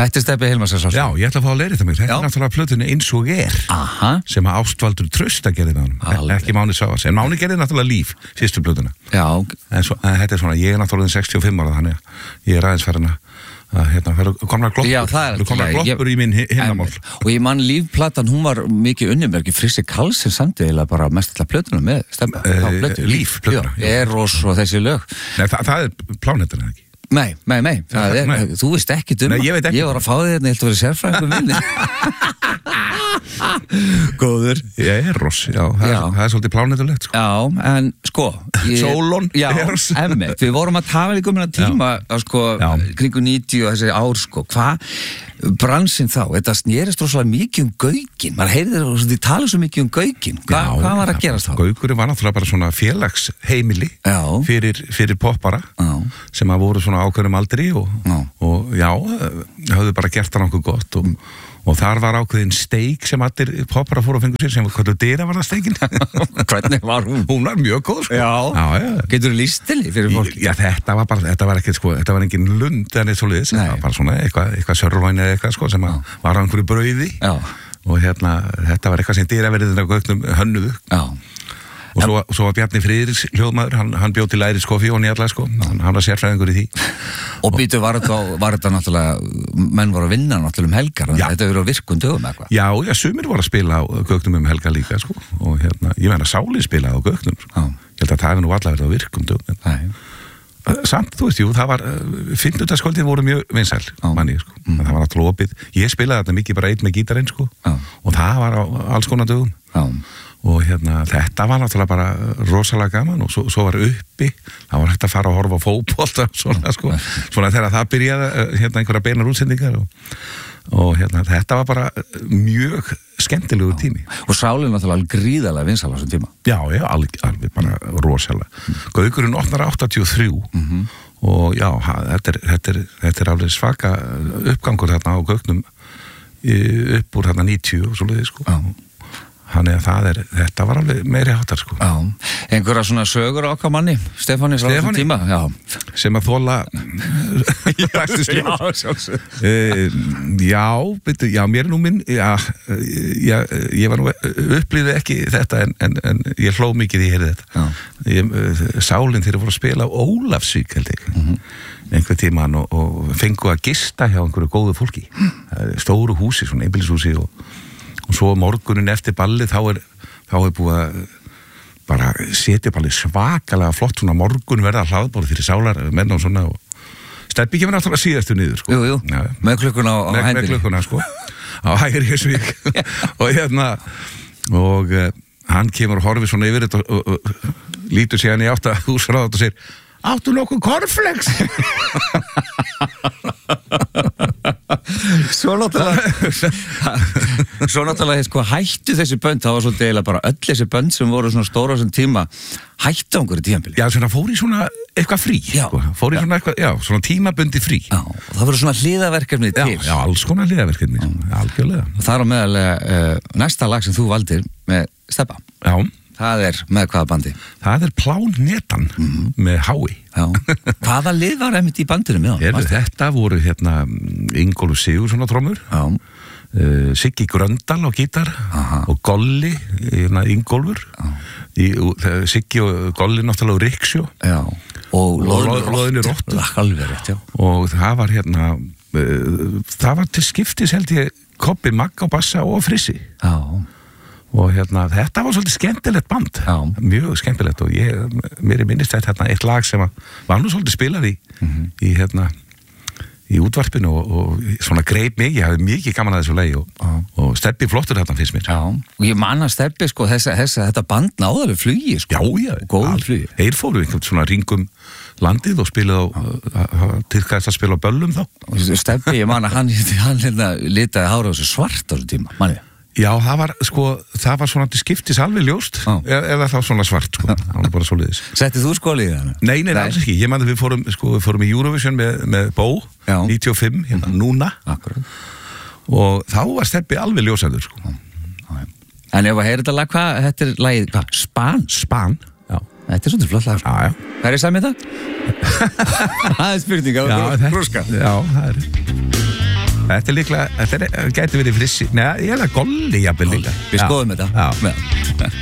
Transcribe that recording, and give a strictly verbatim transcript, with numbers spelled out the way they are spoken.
Þetta er Stebbi Hilmarsson. Já, ég ætla að fá að leira þetta mig. Þetta er náttúrulega plötunni Eins og er. Aha. Sem að Ástvaldur Trausta gerði með honum. Ekki Máni Svavars. En Máni gerði náttúrulega Líf, fyrstu plötuna. Já. En, svo, en þetta er svona, ég er náttúrulega sextíu og fimm ára, þannig að ég er aðeins farin að hérna, komna gloppur. Já, það er komna gloppur í minn hinnamál. Og ég man Lífplatan, hún var mikið unnimerki. Frissi Karlsson samdi eiginlega bara mest alltaf plötuna með Stebba. Uh, Líf, plötuna. Eros og þessi lög. Nei, það, það er Plánetan, ekki? Nei, nei, nei, það er, nei. Þú veist ekki um Nei, ég veit ekki. Ég var að fá þig hérna, ég held að vera sérfræðingur minni. Góður. Ég er ross, já, það, já. Er, það er svolítið plánetulegt, sko. Já, en sko ég, Sólon, já, Eros. emmitt, við vorum að tala líka um hérna tíma að sko, Já. kringu níutíu og þessi ár, sko, hvað bransinn þá, þetta snerist rosalega mikið um gaukinn, maður heyrði þið tala svo mikið um gaukinn, Hva, Já, hvað var að gerast þá? Gaukurinn var náttúrulega bara svona félagsheimili fyrir, fyrir poppara já. Sem að voru svona ákveðnum aldri og já, og já höfðu bara gert það nokkuð gott og, og þar var ákveðin steik sem allir poppara fóru að fengu sér sem var kvöldu dyra var það steikin. Hvernig var hún? Hún var mjög góð, sko. Já, já, já. Getur þú lýst til því fyrir fólk? Já, þetta var bara, þetta var ekki, sko, þetta var engin lund en eitt svo liðis, þetta var bara svona eitthvað, eitthvað sörvæn eða eitthvað, sko, sem að var á einhverju brauði já. Og hérna, þetta var eitthvað sem dyraverðin af gögnum hönnuðu. Já. Og svo, svo var Bjarni Friðriks hljóðmaður, hann, hann bjóð til Læris Koffi og nýjallega, sko, hann, hann var sérfræðingur í því. Og býtu, var þetta, var þetta náttúrulega, menn voru að vinna náttúrulega um helgar, þetta verið á virkum dögum eitthvað? Já, já, sumir voru að spila á gögnum um helgar líka, sko, og hérna, ég meina Sáli spilaði á gögnum, sko, ég held að það hefði nú alla verið á virkum dögum. Nei. Samt, þú veist, jú, það var, fimmtudagskvöldin voru mjög vinsæl, manni, sko, mm. það var náttúrulega opið, ég spilaði þetta mikið bara einn með gítarinn, sko, já. Og það var á alls konar dögum. Já. Og hérna, þetta var náttúrulega bara rosalega gaman og svo, svo var uppi, það var hægt að fara að horfa á fótbolta svona, sko, svona þegar það byrjaði hérna einhverja beinar útsendingar og, og hérna, þetta var bara mjög skemmtilegu tími. Og Sálin náttúrulega alveg gríðarlega vinsæl á þessum tíma. Já, já, alveg, alveg bara rosalega. Mm. Gaukurinn opnar áttatíu og þrjú mm-hmm. og já, þetta er, þetta, er, þetta er alveg svaka uppgangur þarna á Gauknum upp úr þarna níutíu og svo leiði, sko. Já. Þannig að það er, þetta var alveg meiri háttar, sko. Já, einhverja svona sögur okkar manni, Stefáni, frá þessum tíma, já. Sem að þola ræstu skil. Já, sjálfsög. Uh, já, byrju, já, mér er nú minn, já, já, ég var nú upplýði ekki þetta en, en, en ég hló mikið í heyrði þetta. Ég, uh, Sálin þeir voru að spila á Ólafsvík, held ég, mm-hmm. einhver tíman og, og fengu að gista hjá einhverju góðu fólki. Mm. Stóru húsi, svona einbýlishúsi og og svo morgunin eftir ballið þá er, þá er búið að bara setja upp alveg svakalega flott svona morgun verða hlaðborð fyrir sálar menn og svona og Stebbi kemur náttúrulega síðastu niður, sko. Jú, jú, já. Með klukkuna á, á með, hendinni. Með klukkuna, sko, á hægri svík og hérna og uh, hann kemur og horfir svona yfir þetta og, og, og lítur síðan í átt að húsráðat og segir áttu nokkuð korflex? Svo náttúrulega Svo náttúrulega sko, hættu þessi bönd, það var svolítið eiginlega bara öll þessi bönd sem voru svona stóra á þessum tíma hættu á einhverju tímabili. Já, svona fór í svona eitthvað frí, já, sko, fór í já. Svona eitthvað, já, svona tímabundi frí. Já, og það voru svona hliðaverkefni til. Já, já, alls konar hliðaverkefni, algjörlega. Og það er á meðal uh, næsta lag sem þú valdir með Stebba. Já. Það er með hvaða bandi? Það er Plánetan mm-hmm. með Hái. Já. Hvaða lið var einmitt í bandinu með hann? Þetta voru hérna Ingólfur Sigurðsson á trommur, uh, Siggi Gröndal á gítar Aha. Og Golli, hérna Ingólfur, í, uh, Siggi og Golli náttúrulega á Riksjó. Já. Og Loðinu Róttu. Alveg rétt, já. Og það var hérna, uh, það var til skiptis held ég Kobbi Magg á bassa og Frissi. Já. Og hérna, þetta var svolítið skemmtilegt band, já. Mjög skemmtilegt og ég, mér er minnist þetta hérna, eitt lag sem var nú svolítið spilað í, mm-hmm. í, hérna, í útvarpinu og, og svona greip mig, ég hafði mikið gaman að þessu lagi og, og Stebbi flottur þetta fyrst mér. Já, og ég man að Stebbi, sko, þessa, þessa, þetta band náðalega flugi, sko. Já, já, góð flugi. Þeir fóru einhvern svona ringum landið og spilaði á, tilkæðist að spila á böllum þá. Stebbi, ég man að hann, hann hérna litaði hárið á þessu svart á þessu tíma, manni. Já, það var, sko, það var svona til skiptis alveg ljóst, eða þá svona svart, sko, það var bara svo liðis. Settið þú skóli í það? Nei, nei, alls ekki, ég man að við fórum, sko, við fórum í Eurovision með, með Bó, já. níutíu og fimm, hérna, mm-hmm. núna, akkurat, og þá var Stebbi alveg ljósæður, sko. Já. En ef að heyra þetta lag, hvað, þetta er lagið, hvað, Span? Span, já. Þetta er svolítið flott lag, sko. Já, já. Hvað er samið það? Það er spurning, já, brúska. Já, það er Þetta er líklega, þetta er, gæti verið frissi. Nei, ég held að golli jafnvel líka. Við skoðum þetta. Já.